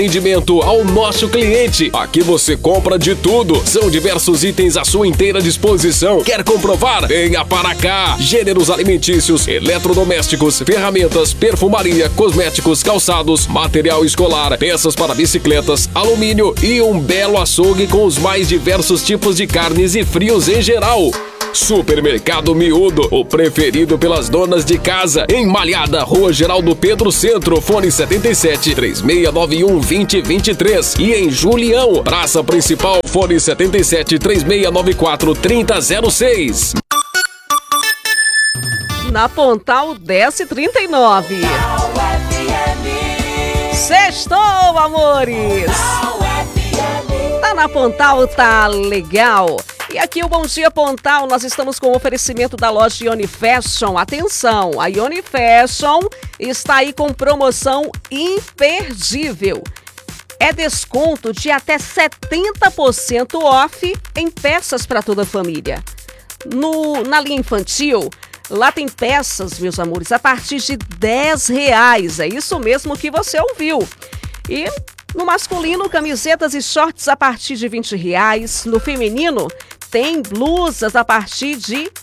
Atendimento ao nosso cliente. Aqui você compra de tudo. São diversos itens à sua inteira disposição. Quer comprovar? Venha para cá. Gêneros alimentícios, eletrodomésticos, ferramentas, perfumaria, cosméticos, calçados, material escolar, peças para bicicletas, alumínio e um belo açougue com os mais diversos tipos de carnes e frios em geral. Supermercado Miúdo, o preferido pelas donas de casa. Em Malhada, Rua Geraldo Pedro Centro, fone 77 3691 2023. E em Julião, Praça Principal, fone 77 3694 3006. Na Pontal 1039. Sextou, amores! Tá na Pontal, tá legal. E aqui o Bom Dia Pontal, nós estamos com o oferecimento da loja Ione Fashion. Atenção, a Ione Fashion está aí com promoção imperdível. É desconto de até 70% off em peças para toda a família. Na linha infantil, lá tem peças, meus amores, a partir de R$10. É isso mesmo que você ouviu. E no masculino, camisetas e shorts a partir de R$20. No feminino, tem blusas a partir de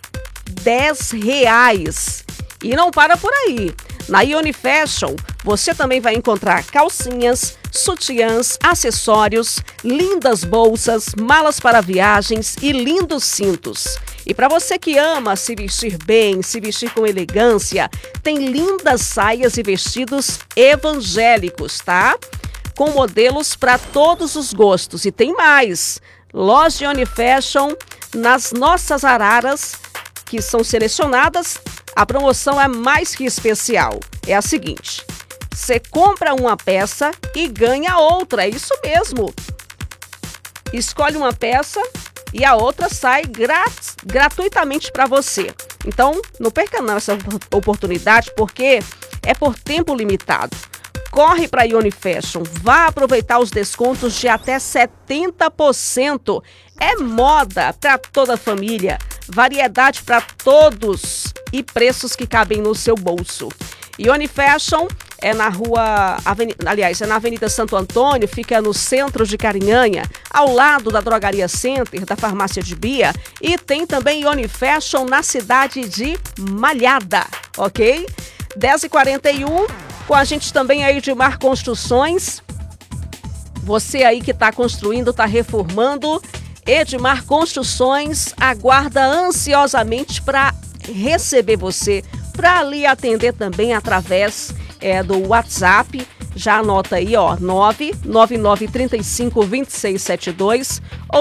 R$10. E não para por aí. Na Ione Fashion, você também vai encontrar calcinhas, sutiãs, acessórios, lindas bolsas, malas para viagens e lindos cintos. E para você que ama se vestir bem, se vestir com elegância, tem lindas saias e vestidos evangélicos, tá? Com modelos para todos os gostos. E tem mais. Loja Ione Fashion, nas nossas araras, que são selecionadas, a promoção é mais que especial. É a seguinte, você compra uma peça e ganha outra, é isso mesmo. Escolhe uma peça e a outra sai gratuitamente para você. Então, não perca não essa oportunidade, porque é por tempo limitado. Corre para a Ione Fashion, vá aproveitar os descontos de até 70%. É moda para toda a família, variedade para todos e preços que cabem no seu bolso. Ione Fashion é na é na Avenida Santo Antônio, fica no centro de Carinhanha, ao lado da Drogaria Center, da Farmácia de Bia, e tem também Ione Fashion na cidade de Malhada, ok? 10h41. Com a gente também a Edmar Construções. Você aí que está construindo, está reformando, Edmar Construções aguarda ansiosamente para receber você, para lhe atender também através do WhatsApp. Já anota aí, ó, 999352672 ou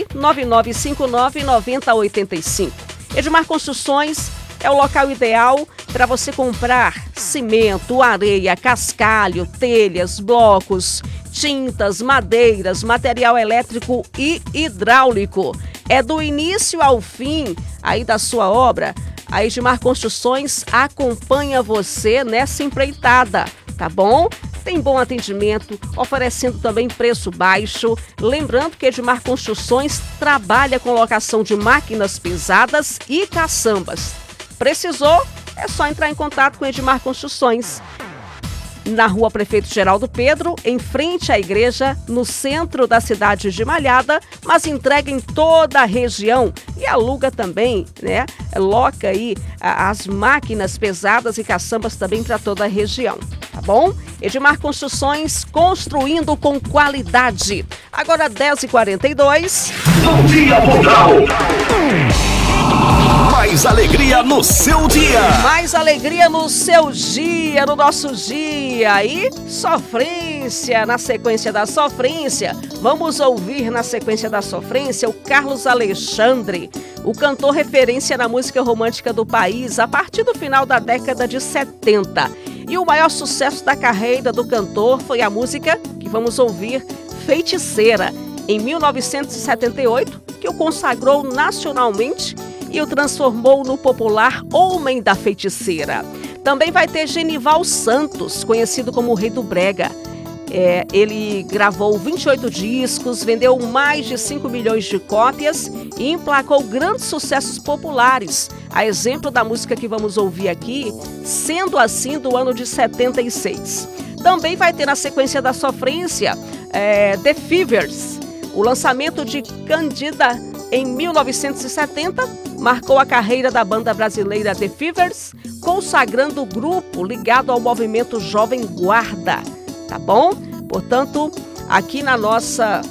999599085. Edmar Construções é o local ideal para você comprar cimento, areia, cascalho, telhas, blocos, tintas, madeiras, material elétrico e hidráulico. É do início ao fim aí da sua obra. A Edmar Construções acompanha você nessa empreitada, tá bom? Tem bom atendimento, oferecendo também preço baixo. Lembrando que Edmar Construções trabalha com locação de máquinas pesadas e caçambas. Precisou? É só entrar em contato com Edmar Construções. Na Rua Prefeito Geraldo Pedro, em frente à igreja, no centro da cidade de Malhada, mas entrega em toda a região e aluga também, né? Loca aí as máquinas pesadas e caçambas também para toda a região, tá bom? Edmar Construções, construindo com qualidade. Agora 10h42. Bom dia, Pontal! Mais alegria no seu dia. Mais alegria no seu dia, no nosso dia. E sofrência, na sequência da sofrência. Vamos ouvir na sequência da sofrência o Carlos Alexandre, o cantor referência na música romântica do país a partir do final da década de 70. E o maior sucesso da carreira do cantor foi a música que vamos ouvir, Feiticeira, em 1978, que o consagrou nacionalmente e o transformou no popular Homem da Feiticeira. Também vai ter Genival Santos, conhecido como o Rei do Brega. Ele gravou 28 discos, vendeu mais de 5 milhões de cópias e emplacou grandes sucessos populares, a exemplo da música que vamos ouvir aqui, Sendo Assim, do ano de 76. Também vai ter na sequência da sofrência The Fevers. O lançamento de Candida em 1970 marcou a carreira da banda brasileira The Fevers, consagrando o grupo ligado ao movimento Jovem Guarda, tá bom? Portanto, aqui na nossa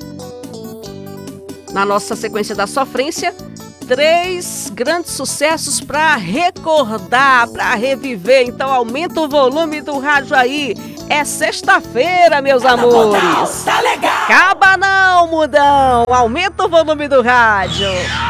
sequência da sofrência, 3 grandes sucessos para recordar, para reviver. Então aumenta o volume do rádio aí. É sexta-feira, meus amores. Tá legal. Acaba não, mudão. Aumenta o volume do rádio.